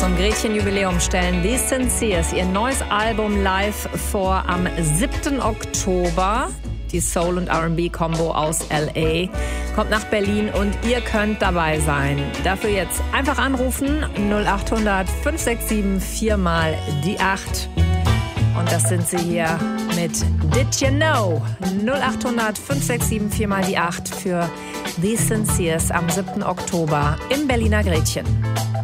zum Gretchen-Jubiläum stellen The Sinceres ihr neues Album live vor am 7. Oktober. Die Soul- und R&B-Kombo aus L.A. kommt nach Berlin und ihr könnt dabei sein. Dafür jetzt einfach anrufen 0800 567 4 mal die 8. Und das sind sie hier mit Did You Know? 0800 567 4 mal die 8 für The Sinceres am 7. Oktober im Berliner Gretchen.